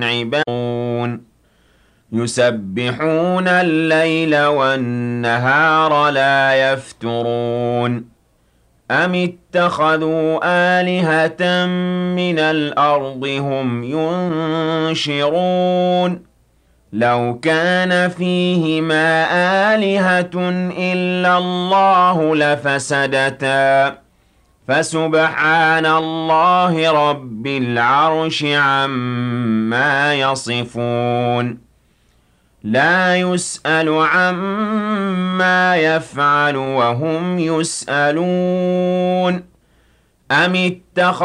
عبادون يسبحون الليل والنهار لا يفترون أم اتخذوا آلهة من الأرض هم ينشرون لو كان فيهما آلهة إلا الله لفسدتا فسبحان الله رب العرش عما يصفون لا يسأل عما يفعل وهم يسألون أم اتخذوا